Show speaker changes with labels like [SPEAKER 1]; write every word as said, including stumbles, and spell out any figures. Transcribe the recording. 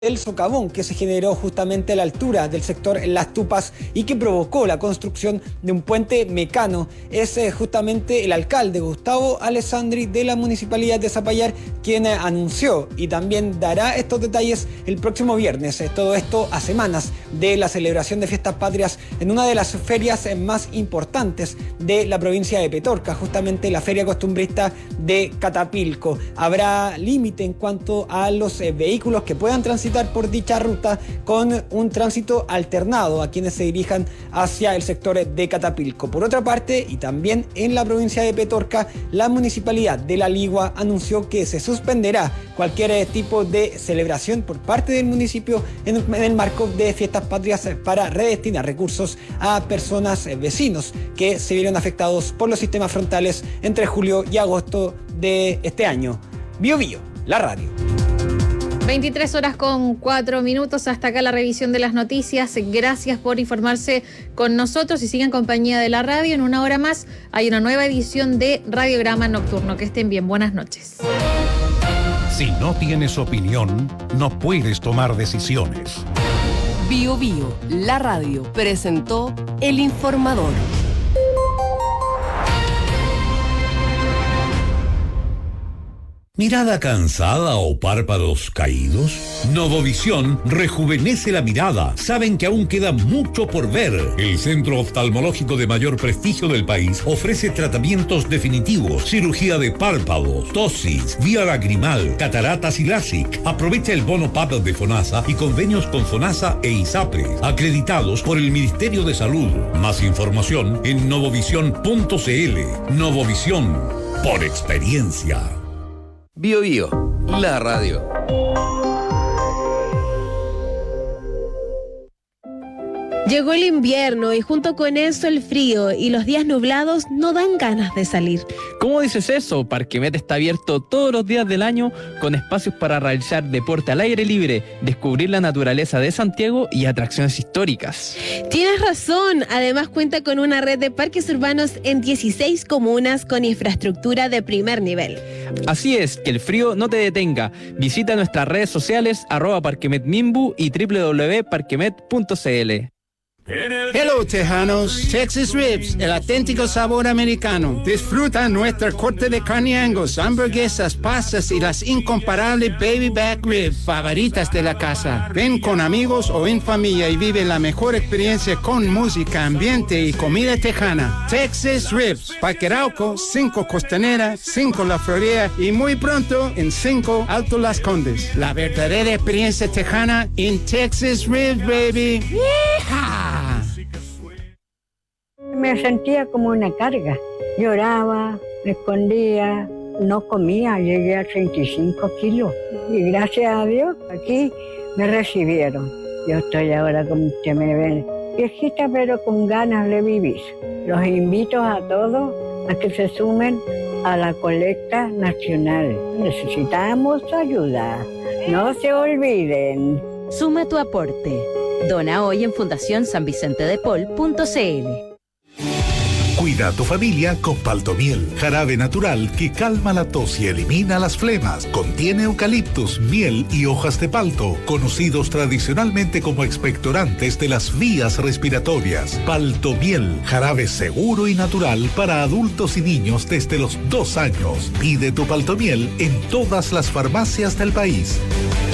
[SPEAKER 1] del socavón que se generó justamente a la altura del sector Las Tupas y que provocó la construcción de un puente mecano. Es eh, justamente el alcalde Gustavo Alessandri de la Municipalidad de Zapallar quien eh, anunció y también dará estos detalles el próximo viernes. Eh, todo esto a semanas de la celebración de Fiestas Patrias en una de las ferias eh, más importantes de la provincia de Petorca, justamente la Feria Costumbrista de Catapilco. Habrá límite en cuanto a los eh, vehículos que puedan transitar por dicha ruta, con un tránsito alternado a quienes se dirijan hacia el sector de Catapilco. Por otra parte, y también en la provincia de Petorca, la Municipalidad de La Ligua anunció que se suspenderá cualquier tipo de celebración por parte del municipio en el marco de Fiestas Patrias para redestinar recursos a personas, vecinos que se vieron afectados por los sistemas frontales entre julio y agosto de este año. Bio Bio, la radio.
[SPEAKER 2] veintitrés horas con cuatro minutos, hasta acá la revisión de las noticias. Gracias por informarse con nosotros y sigan en compañía de la radio. En una hora más hay una nueva edición de Radiograma Nocturno. Que estén bien, buenas noches.
[SPEAKER 3] Si no tienes opinión, no puedes tomar decisiones.
[SPEAKER 4] Bio Bio, la radio, presentó El Informador.
[SPEAKER 5] ¿Mirada cansada o párpados caídos? Novovisión rejuvenece la mirada. Saben que aún queda mucho por ver. El centro oftalmológico de mayor prestigio del país ofrece tratamientos definitivos, cirugía de párpados, tosis, vía lagrimal, cataratas y LASIK. Aprovecha el bono P A P de FONASA y convenios con FONASA e ISAPRE, acreditados por el Ministerio de Salud. Más información en novovisión punto cl. Novovisión, por experiencia.
[SPEAKER 6] Bio Bio, la radio.
[SPEAKER 7] Llegó el invierno y junto con eso el frío y los días nublados no dan ganas de salir.
[SPEAKER 8] ¿Cómo dices eso? Parquemet está abierto todos los días del año con espacios para realizar deporte al aire libre, descubrir la naturaleza de Santiago y atracciones históricas.
[SPEAKER 7] Tienes razón, además cuenta con una red de parques urbanos en dieciséis comunas con infraestructura de primer nivel.
[SPEAKER 8] Así es, que el frío no te detenga. Visita nuestras redes sociales arroba parquemetmimbu y doble u doble u doble u punto parquemet punto cl.
[SPEAKER 9] Hello, tejanos. Texas Ribs, el auténtico sabor americano. Disfruta nuestra corte de carne Angus, hamburguesas, pastas y las incomparables baby back ribs favoritas de la casa. Ven con amigos o en familia y vive la mejor experiencia con música, ambiente y comida tejana. Texas Ribs, Parque Arauco, cinco Costanera, cinco La Florida y muy pronto en cinco Alto Las Condes. La verdadera experiencia tejana en Texas Ribs, baby. ¡Yeehaw!
[SPEAKER 10] Me sentía como una carga. Lloraba, me escondía, no comía, llegué a treinta y cinco kilos. Y gracias a Dios, aquí me recibieron. Yo estoy ahora, como usted me ve, viejita pero con ganas de vivir. Los invito a todos a que se sumen a la colecta nacional. Necesitamos ayuda. No se olviden.
[SPEAKER 11] Suma tu aporte. Dona hoy en fundación san vicente de paul punto cl.
[SPEAKER 3] Cuida a tu familia con Paltomiel, jarabe natural que calma la tos y elimina las flemas. Contiene eucaliptus, miel y hojas de palto, conocidos tradicionalmente como expectorantes de las vías respiratorias. Paltomiel, jarabe seguro y natural para adultos y niños desde los dos años. Pide tu Paltomiel en todas las farmacias del país.